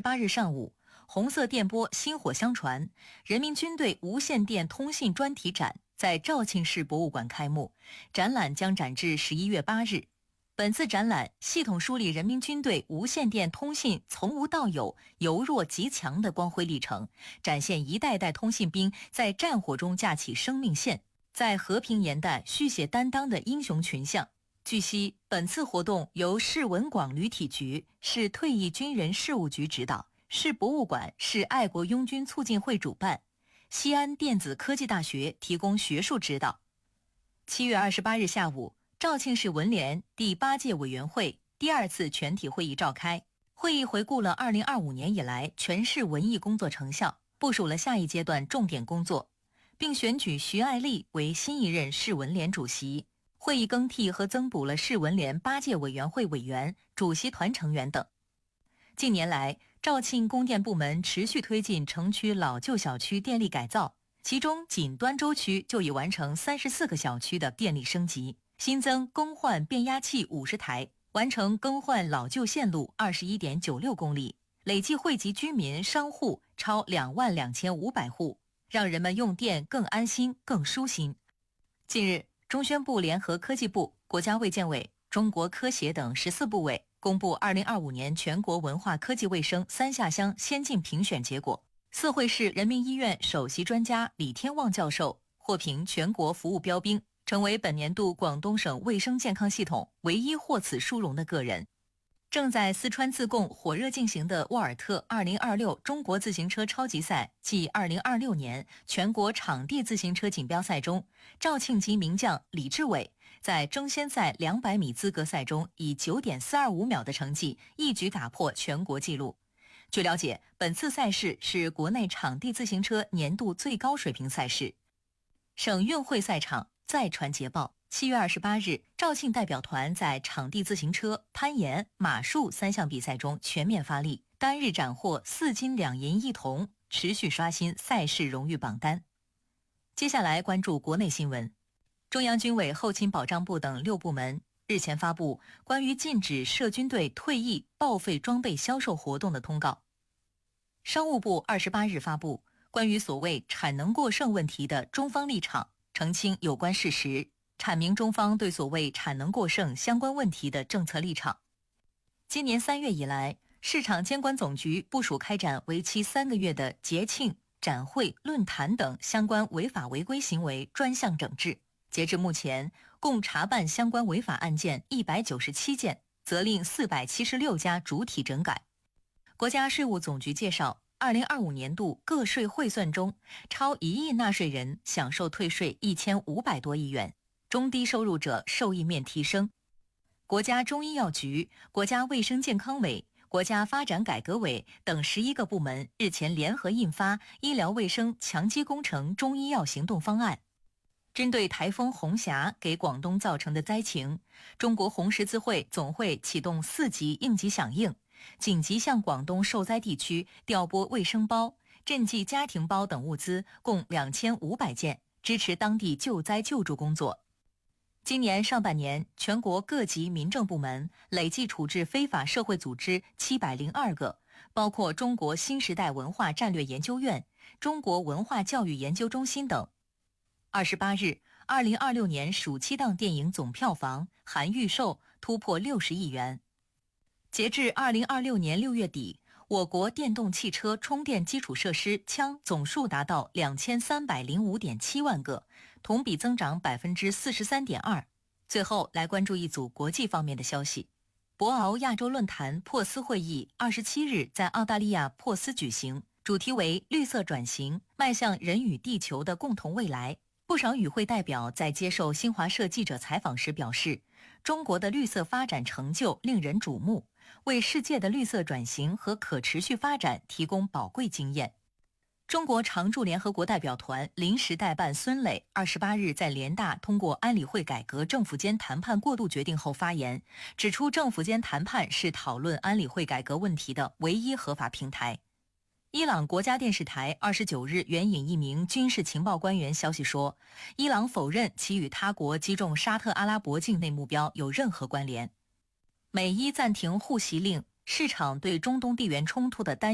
28日上午，红色电波薪火相传，人民军队无线电通信专题展在肇庆市博物馆开幕，展览将展至11月8日。本次展览系统梳理人民军队无线电通信从无到有、由弱及强的光辉历程，展现一代代通信兵在战火中架起生命线，在和平年代续写担当的英雄群像。据悉，本次活动由市文广旅体局、市退役军人事务局指导，市博物馆、市爱国拥军促进会主办，西安电子科技大学提供学术指导。7月28日下午，肇庆市文联第8届委员会第2次全体会议召开，会议回顾了2025年以来全市文艺工作成效，部署了下一阶段重点工作，并选举徐爱丽为新一任市文联主席。会议更替和增补了市文联8届委员会委员、主席团成员等。近年来，肇庆供电部门持续推进城区老旧小区电力改造，其中仅端州区就已完成34个小区的电力升级，新增更换变压器50台，完成更换老旧线路21.96公里，累计惠及居民、商户超22500户，让人们用电更安心、更舒心。近日，中宣部联合科技部、国家卫健委、中国科协等14部委公布2025年全国文化科技卫生3下乡先进评选结果。泗惠市人民医院首席专家李天旺教授获评全国服务标兵，成为本年度广东省卫生健康系统唯一获此殊荣的个人。正在四川自贡火热进行的沃尔特2026中国自行车超级赛暨2026年全国场地自行车锦标赛中，肇庆籍名将李志伟在争先赛200米资格赛中以9.425秒的成绩一举打破全国纪录。据了解，本次赛事是国内场地自行车年度最高水平赛事。省运会赛场再传捷报。7月28日，肇庆代表团在场地自行车、攀岩、马术3项比赛中全面发力，单日斩获4金2银1铜，持续刷新赛事荣誉榜单。接下来关注国内新闻。中央军委后勤保障部等6部门日前发布关于禁止涉军队退役报废装备销售活动的通告。商务部28日发布关于所谓产能过剩问题的中方立场，澄清有关事实，阐明中方对所谓产能过剩相关问题的政策立场。今年3月以来，市场监管总局部署开展为期3个月的节庆、展会、论坛等相关违法违规行为专项整治。截至目前，共查办相关违法案件197件，责令476家主体整改。国家税务总局介绍，2025年度个税汇算中，超1亿纳税人享受退税1500多亿元，中低收入者受益面提升。国家中医药局、国家卫生健康委、国家发展改革委等11个部门日前联合印发《医疗卫生强基工程中医药行动方案》。针对台风红霞给广东造成的灾情，中国红十字会总会启动4级应急响应，紧急向广东受灾地区调拨卫生包、赈济家庭包等物资共2500件，支持当地救灾救助工作。今年上半年，全国各级民政部门累计处置非法社会组织702个，包括中国新时代文化战略研究院、中国文化教育研究中心等。28日，2026年暑期档电影总票房含预售突破60亿元。截至2026年6月底，我国电动汽车充电基础设施枪总数达到2305.7万个，同比增长43.2%。最后来关注一组国际方面的消息。博鳌亚洲论坛珀斯会议27日在澳大利亚珀斯举行，主题为绿色转型，迈向人与地球的共同未来。不少与会代表在接受新华社记者采访时表示，中国的绿色发展成就令人瞩目，为世界的绿色转型和可持续发展提供宝贵经验。中国常驻联合国代表团临时代办孙磊28日在联大通过安理会改革政府间谈判过渡决定后发言，指出政府间谈判是讨论安理会改革问题的唯一合法平台。伊朗国家电视台29日援引一名军事情报官员消息说，伊朗否认其与他国击中沙特阿拉伯境内目标有任何关联。美伊暂停互袭令，市场对中东地缘冲突的担